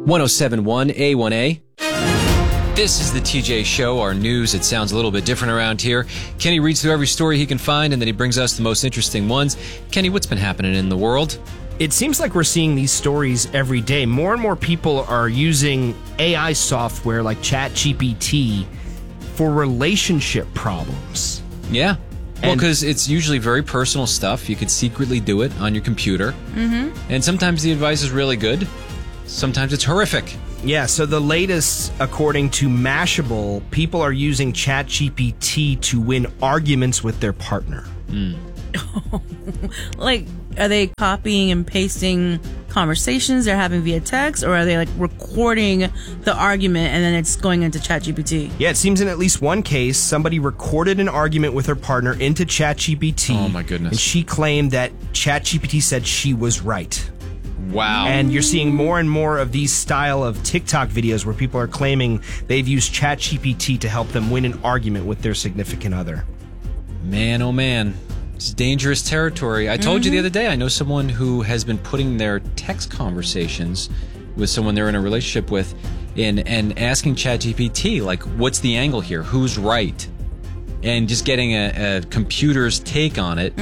1071 A1A. This is the TJ Show, our news. It sounds a little bit different around here. Kenny reads through every story he can find, and then he brings us the most interesting ones. Kenny, what's been happening in the world? It seems like we're seeing these stories every day. More and more people are using AI software like ChatGPT for relationship problems. Yeah. Well, because it's usually very personal stuff. You could secretly do it on your computer. Mm-hmm. And sometimes the advice is really good. Sometimes it's horrific. Yeah, so the latest, according to Mashable, people are using ChatGPT to win arguments with their partner. Like, are they copying and pasting conversations they're having via text, or are they like recording the argument and then it's going into ChatGPT? Yeah, it seems in at least one case, somebody recorded an argument with her partner into ChatGPT. Oh my goodness. And she claimed that ChatGPT said she was right. Wow. And you're seeing more and more of these style of TikTok videos where people are claiming they've used ChatGPT to help them win an argument with their significant other. Man, oh man. It's dangerous territory. I told you the other day, I know someone who has been putting their text conversations with someone they're in a relationship with and asking ChatGPT, like, what's the angle here? Who's right? And just getting a computer's take on it.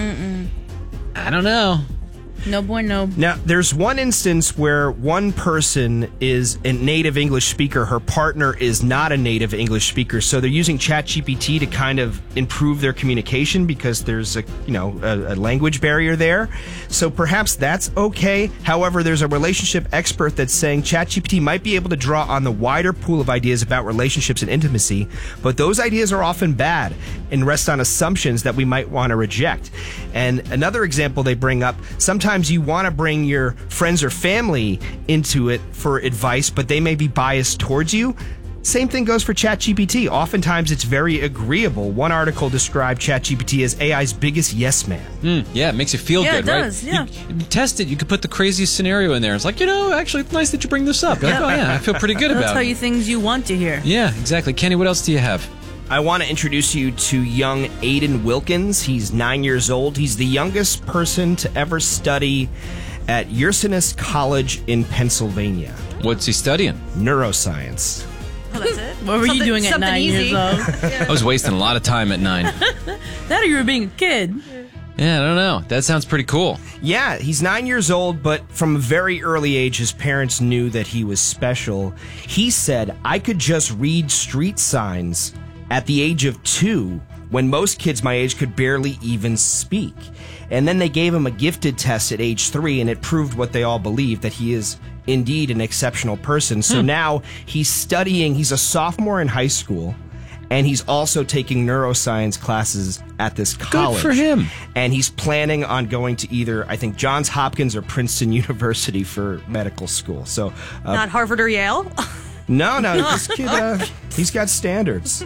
I don't know. No bueno. Now, there's one instance where one person is a native English speaker. Her partner is not a native English speaker. So they're using ChatGPT to kind of improve their communication because there's a language barrier there. So perhaps that's okay. However, there's a relationship expert that's saying ChatGPT might be able to draw on the wider pool of ideas about relationships and intimacy, but those ideas are often bad and rest on assumptions that we might want to reject. And another example they bring up, sometimes you want to bring your friends or family into it for advice, but they may be biased towards you. Same thing goes for ChatGPT. Oftentimes, it's very agreeable. One article described ChatGPT as AI's biggest yes man. Yeah, it makes you feel good, it right? does, yeah. You test it. You could put the craziest scenario in there. It's like, actually, it's nice that you bring this up. Like, oh, yeah, I feel pretty good They'll about tell it. you things you want to hear. Yeah, exactly. Kenny, what else do you have? I want to introduce you to young Aiden Wilkins. He's 9 years old. He's the youngest person to ever study at Ursinus College in Pennsylvania. What's he studying? Neuroscience. Oh, that's it. What were you doing at 9 years easy. old? I was wasting a lot of time at 9. That or you were being a kid? Yeah, I don't know. That sounds pretty cool. Yeah, he's 9 years old, but from a very early age, his parents knew that he was special. He said, I could just read street signs at the age of 2, when most kids my age could barely even speak. And then they gave him a gifted test at age 3, and it proved what they all believed, that he is indeed an exceptional person. So now he's studying, he's a sophomore in high school, and he's also taking neuroscience classes at this college. Good for him. And he's planning on going to either, I think, Johns Hopkins or Princeton University for medical school. So Not Harvard or Yale. No, this kid, he's got standards.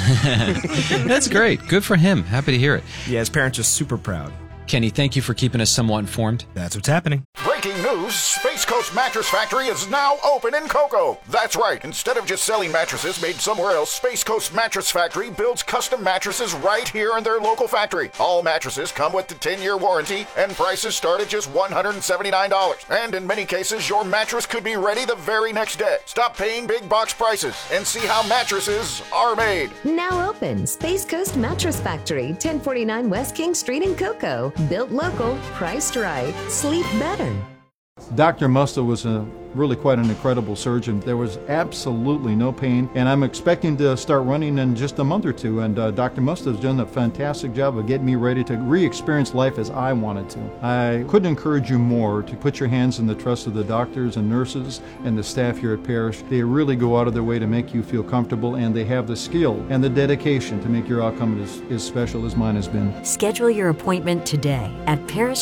That's great. Good for him. Happy to hear it. Yeah, his parents are super proud. Kenny, thank you for keeping us somewhat informed. That's what's happening. Breaking news, Space Coast Mattress Factory is now open in Cocoa. That's right. Instead of just selling mattresses made somewhere else, Space Coast Mattress Factory builds custom mattresses right here in their local factory. All mattresses come with the 10-year warranty, and prices start at just $179. And in many cases, your mattress could be ready the very next day. Stop paying big box prices and see how mattresses are made. Now open, Space Coast Mattress Factory, 1049 West King Street in Cocoa. Built local, priced right, sleep better. Dr. Musta was really quite an incredible surgeon. There was absolutely no pain, and I'm expecting to start running in just a month or two, and Dr. Musta has done a fantastic job of getting me ready to re-experience life as I wanted to. I couldn't encourage you more to put your hands in the trust of the doctors and nurses and the staff here at Parrish. They really go out of their way to make you feel comfortable, and they have the skill and the dedication to make your outcome as special as mine has been. Schedule your appointment today at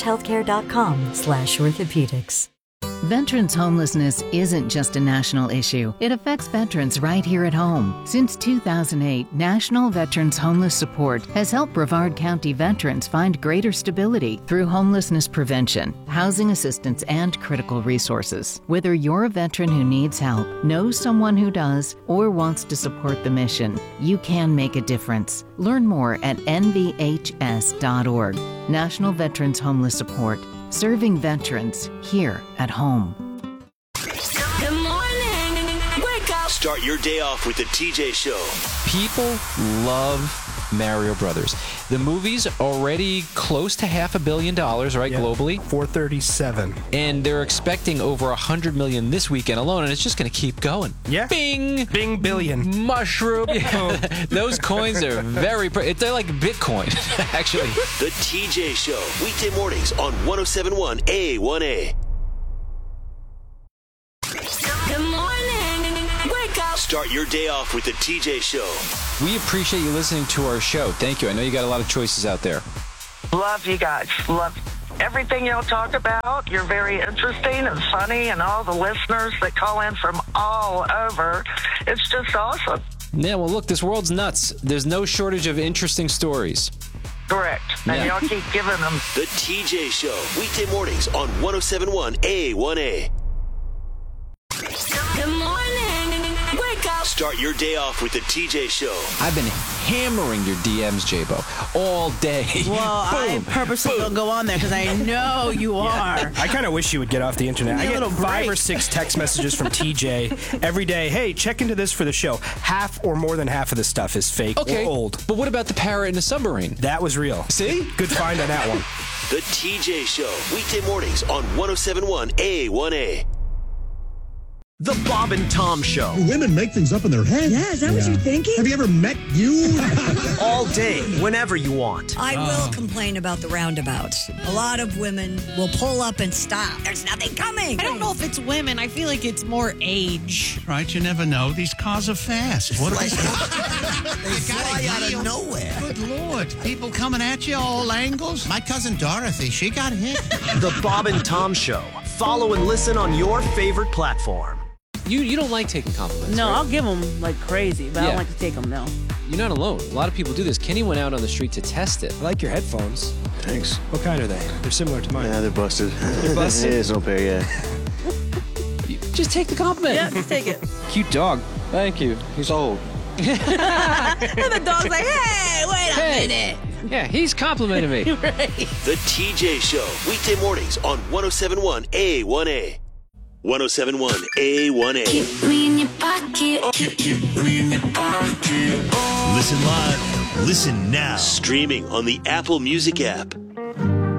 parrishhealthcare.com/orthopedics. Veterans homelessness isn't just a national issue. It affects veterans right here at home. Since 2008, National Veterans Homeless Support has helped Brevard County veterans find greater stability through homelessness prevention, housing assistance, and critical resources. Whether you're a veteran who needs help, knows someone who does, or wants to support the mission, you can make a difference. Learn more at nvhs.org. National Veterans Homeless Support. Serving veterans here at home. Good morning. Start your day off with the TJ Show. People love Mario Brothers. The movie's already close to $500 million, right, globally? 437. And they're expecting over 100 million this weekend alone, and it's just going to keep going. Yeah. Bing! Bing billion. Mushroom. Those coins are they're like Bitcoin, actually. The TJ Show, weekday mornings on 107.1 A1A. Good morning. Wake up. Start your day off with the TJ Show. We appreciate you listening to our show. Thank you. I know you got a lot of choices out there. Love you guys. Love everything y'all talk about. You're very interesting and funny, and all the listeners that call in from all over. It's just awesome. Yeah, well, look, this world's nuts. There's no shortage of interesting stories. Correct. And y'all keep giving them. The TJ Show, weekday mornings on 107.1 A1A. Good morning. Wake up. Start your day off with the TJ Show. I've been hammering your DMs, J-Bo, all day. Well, I purposely don't go on there because I know you are. I kind of wish you would get off the internet. I get 5 or 6 text messages from TJ every day. Hey, check into this for the show. Half or more than half of the stuff is fake or old. But what about the parrot in the submarine? That was real. See? Good find on that one. The TJ Show, weekday mornings on 107.1 A1A. The Bob and Tom Show. Do women make things up in their head? Yeah, is that what you're thinking? Have you ever met you? All day, whenever you want. I will complain about the roundabouts. A lot of women will pull up and stop. There's nothing coming. I don't know if it's women. I feel like it's more age. Right, you never know. These cars are fast. What are They fly out of nowhere. Good Lord. People coming at you all angles. My cousin Dorothy, she got hit. The Bob and Tom Show. Follow and listen on your favorite platform. You don't like taking compliments, No, right? I'll give them like crazy, but I don't like to take them, no. You're not alone. A lot of people do this. Kenny went out on the street to test it. I like your headphones. Thanks. What kind are they? They're similar to mine. Yeah, they're busted. They're busted? Yeah, it's no pair, Just take the compliment. Yeah, just take it. Cute dog. Thank you. He's old. And the dog's like, hey, wait a minute. Yeah, he's complimenting me. Right. The TJ Show, weekday mornings on 107.1 A1A. 107.1 A1A. Keep me in your pocket. Keep me in your pocket. Listen live. Listen now. Streaming on the Apple Music app.